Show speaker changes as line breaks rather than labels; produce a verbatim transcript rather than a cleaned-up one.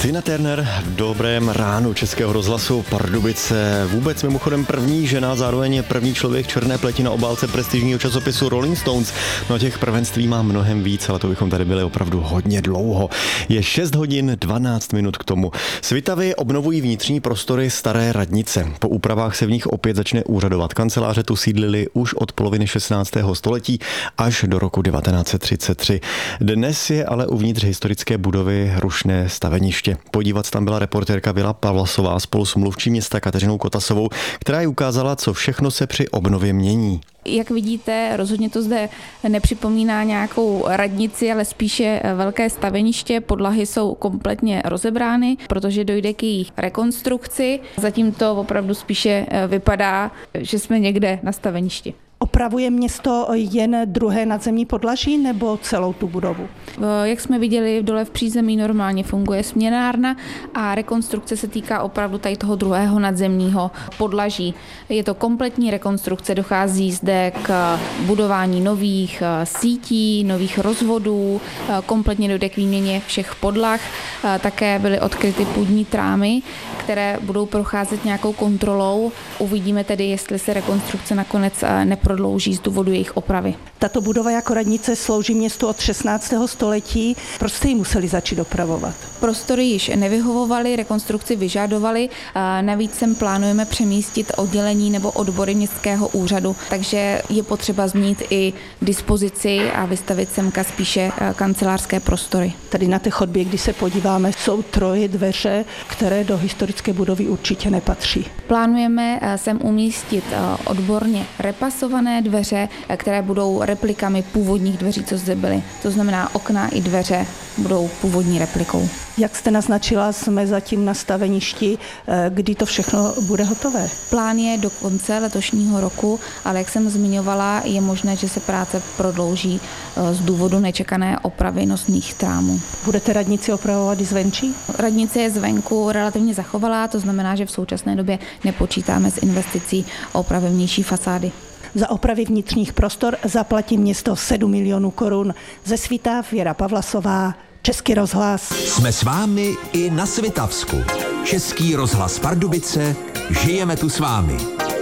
Tina Turner v dobrém ránu Českého rozhlasu Pardubice. Vůbec mimochodem první žena, zároveň první člověk černé pleti na obálce prestižního časopisu Rolling Stones. No těch prvenství má mnohem víc, ale to bychom tady byli opravdu hodně dlouho. Je šest hodin dvanáct minut k tomu. Svitavy obnovují vnitřní prostory staré radnice. Po úpravách se v nich opět začne úřadovat. Kanceláře tu sídlily už od poloviny šestnáctého století až do roku devatenáct set třicet tři. Dnes je ale uvnitř historické budovy rušné staveniště. Podívat tam byla reportérka Vila Pavlasová spolu s mluvčí města Kateřinou Kotasovou, která jí ukázala, co všechno se při obnově mění.
Jak vidíte, rozhodně to zde nepřipomíná nějakou radnici, ale spíše velké staveniště. Podlahy jsou kompletně rozebrány, protože dojde k jejich rekonstrukci. Zatím to opravdu spíše vypadá, že jsme někde na staveništi.
Opravuje město jen druhé nadzemní podlaží nebo celou tu budovu?
Jak jsme viděli, v dole v přízemí normálně funguje směnárna a rekonstrukce se týká opravdu tady toho druhého nadzemního podlaží. Je to kompletní rekonstrukce, dochází zde k budování nových sítí, nových rozvodů, kompletně dojde k výměně všech podlah. Také byly odkryty půdní trámy, které budou procházet nějakou kontrolou. Uvidíme tedy, jestli se rekonstrukce nakonec neprodlouží z důvodu jejich opravy.
Tato budova jako radnice slouží městu od šestnáctého století. Proč jste ji museli začít opravovat?
Prostory již nevyhovovaly, rekonstrukci vyžadovali. Navíc sem plánujeme přemístit oddělení nebo odbory městského úřadu, takže je potřeba změnit i dispozici a vystavit semka spíše kancelářské prostory.
Tady na té chodbě, když se podíváme, jsou troje dveře, které do historické budovy určitě nepatří.
Plánujeme sem umístit odborně repasované dveře, které budou replikami původních dveří, co zde byly. To znamená, okna i dveře budou původní replikou.
Jak jste naznačila, jsme zatím na staveništi, kdy to všechno bude hotové.
Plán je do konce letošního roku, ale jak jsem zmiňovala, je možné, že se práce prodlouží z důvodu nečekané opravy nosných trámů.
Budete radnici opravovat i zvenčí?
Radnice je zvenku relativně zachovalá, to znamená, že v současné době nepočítáme s investicí opravy vnější fasády.
Za opravy vnitřních prostor zaplatí město sedm milionů korun. Ze Svitav Věra Pavlasová, Český rozhlas.
Jsme s vámi i na Svitavsku. Český rozhlas Pardubice, žijeme tu s vámi.